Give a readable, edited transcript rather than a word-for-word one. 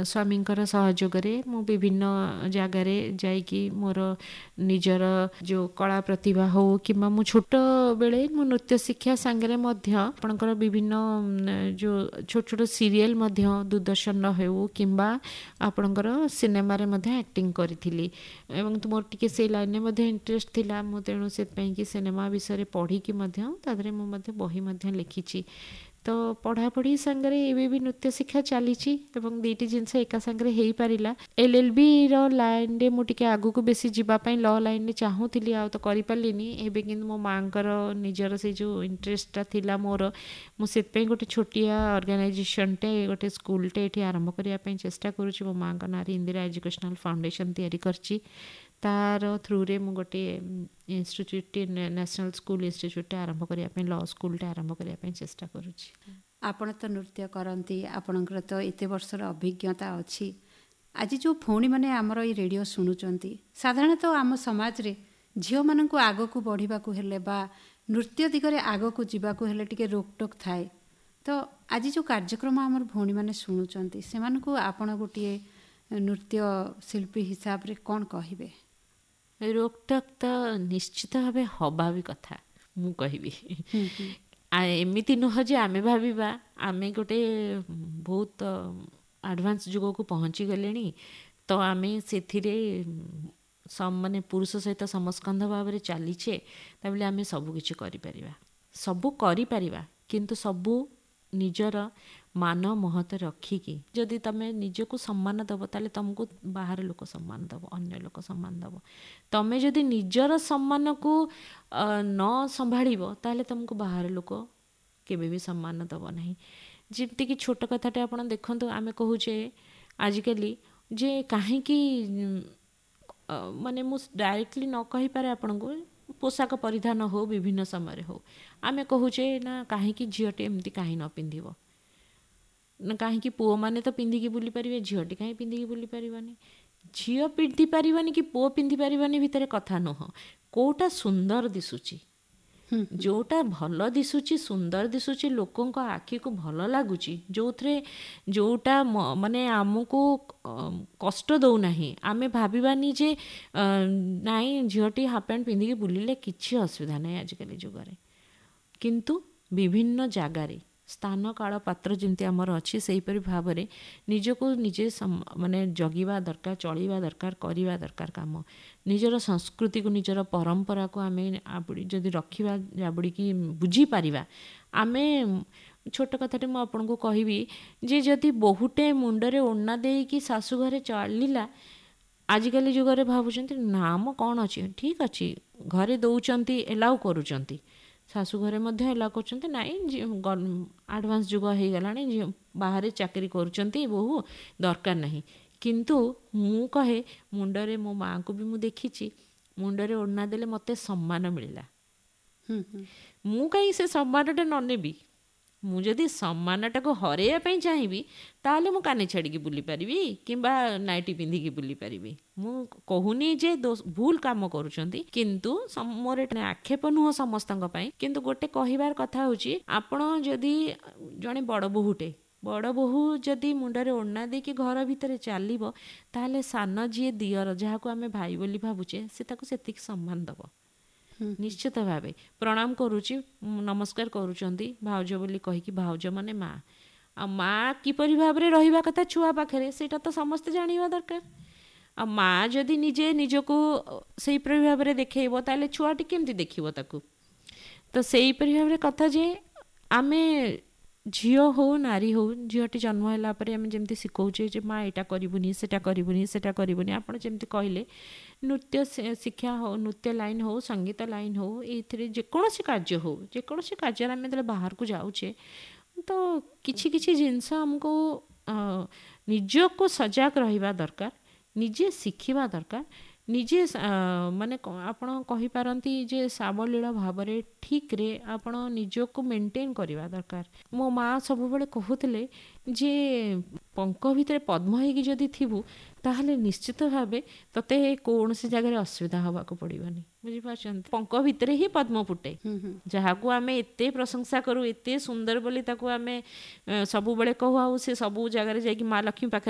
स्वामींकर सहयोगरे मु विभिन्न जगार जाइकी मोर निजर जो कला प्रतिभा हो कि मु छोट बेले मु नृत्य शिक्षा सांगरे मध्य आपणकर विभिन्न जो छोट छोट सीरियल मध्य दूरदर्शन हो किंबा आपणकर सिनेमा रे मध्य एक्टिंग करिथिली एवं मोर टिके से लाइन में मध्य इंटरेस्ट थिला मु तेणु से कि सिनेमा विषय पढ़ी कि मध्य तादरे मु मध्य बही मध्य लिखिची तो पढ़ापढ़ी सांगरे एवं भी नृत्य शिक्षा चली दुईटी जिनस एका सांगरे हो पारा LLB रो लाइन रे मु टिके आगु को बेसी जीवाई लॉ लाइन रे चाहूली आ तो करिपालिनी एबे किंतु मो मांकर निजर से जो इंटरेस्टा थिला मोर मुझे गोटे छोटिया ऑर्गेनाइजेशन टे गोटे स्कूल टे ये आरंभ करने चेष्टा करुँच मो माँ नारी इंदिरा एजुकेशनल फाउंडेशन तैयारी करची तार थ्रू रे मु गोटे इंस्टीट्यूट नेशनल स्कूल इंस्टीट्यूट आरंभ करने लॉ स्कूल आरंभ करने चेष्टा करुँच। आपण तो नृत्य करती आपणकर तो एत वर्षर अभिज्ञता अच्छी आज जो भौणी मैंने आमर ये रेडियो शुणुंट साधारणतः आम समाज रे झील मान आग को बढ़ा बा नृत्य दिगरे आग को जीवाक हेले टिके रोकटोक थाए तो आज जो कार्यक्रम आमर भौणी मैंने शुणुंट से आपण गोटे नृत्य शिल्पी हिसाब रे कौन कहिबे? रोकटोक तो निश्चित भाव हवा भी कथा मु कहबी एमती नुह जे आमे भाविबा आमे गोटे बहुत एडवांस जुग को पहुँची गले तो आमे सेथिरे माने पुरुष सहित समस्कंध भाव में चलीचे तबले आमे सबु किछि करि परिबा सबु करि परिबा किंतु सबु निजर मान महत्व रखिकी जदि तमें निजको सम्मान दब ताले तुमको बाहर लोक सम्मान दब अन्य लोक सम्मान दब तमें जदि निजर सम्मान को न संभाळिबो ताले तुमको बाहर लोक केबे भी सम्मान दब नहीं जेमती कि छोट कथाटे आपण देखंतु आमे कहूचे आजिकली जे काहे कि माने मु डायरेक्टली न कहि पारे आपण को पोशाक परिधान हो विभिन्न समय हो आमे कहूचे ना काहे कि झीटे एमती काहे न पिंधिबो ना कहीं पुओ मैंने तो पिंधिकी बुली पारे झीटी कहीं पिंधिकी बुली पारानी झील पिंधि पारानी कि पुओ पिंधि पारानी भितर कथा नुह कोटा सुंदर दिशुची जोटा भल दिशुची सुंदर दिशुची लोकों आखि को भल लगुच जो थे जोटा माने आमको कष्ट दौना आमे भाविबानी जे नाई झीटी हाफ पैंट पिंधिकी बुलिले किछि असुविधा नहीं आजिकल जुगरे किंतु विभिन्न जगार स्थान काल पात्र जमती आमर अच्छी से भाव में निजको निजे माने जगिबा दरकार चलवा दरकार करवा दरकार काम निजर संस्कृति को निजर परंपरा को आमे जदि रखा जाबुड़ी की बुझी पारिबा आमे छोट कथाटे मु आपन को कहबी जे जदि बहुटे मुंडरे ओढ़ना देकी शाशु घरे चलिला आजिकल जुगरे भावुचंती नाम कौन अच्छी ठीक अच्छी घरे दौरान एलाउ करूचंती शाशु घरे मध्य एला करछंती नाई एडवांस जुग हो गला बाहर चाकरी करुचंती बहु दरकार नहीं किंतु मु कहे मुंडरे मो माँ को भी मु देखी मुंडरे ओढ़ना देले मते सम्मान मिलला मु कहीं से सम्मानटा न नेबी मु जदि सम्मानटा को हरेया चाहिए ताले मु काने छाड़ी बुली पारि किंबा नाइटी पिंधिकी बुली पारि मु कहूनी जे भूल काम करुचंती किंतु मोर आक्षेप नुह समस्त किंतु गोटे कहिबार कथा होची आपण जदि जड़े बड़ बोहू जदि मुंडरे ओढ़ना देकी घर भितर चलिबो ताले सान जी दियर जहाँ को आमे भाई बोली भावुचे से ताको सेतिक सम्मान दब निश्चित भाव प्रणाम करुची नमस्कार करुचंती भाउज बोली कहीकि भाउज माने माँ आ माँ किपरि भाव में रहिबा कथा छुआ पाखरे सेटा तो समस्त जानिबा दरकार आ माँ जदि निजे निजको सेही परि भाव में देखैबो ताले छुआटी केमती देखिबो ताकू तो सेही परि भाव में कथा जे आमे झील हो नारी हो झीटी जन्म है जमी शिखौचे माँ यहाँ करबुनी सेटा करबुनी सेटा करबुनी आप जमी कहले नृत्य शिक्षा हो नृत्य लाइन हो संगीत लाइन हो ये जेकोसी कार्य हो जेकोसी कार्य आम बाहर को जाऊे तो किछि किछि जिनस हमको निजको सजग रहिबा दरकार निजे शिखिबा दरकार निजे माने आपण कहि पारंती जे सावलील भाव में ठीक रे आपण निजको मेंटेन करवा दरकार मो माँ सब बेले कहूले जे पंक भितर पद्म होगी जदि थिबु ताहले निश्चित भाव तते कौन सी जगह असुविधा हवा को पड़ानी बुझीपार पंक भितर ही पद्म फुटे जहाँ को आम एते प्रशंसा करूँ एते सुंदर बोली ताकू आम सब बेले कहू आ से सब जगह जाकि माँ लक्ष्मी पाखे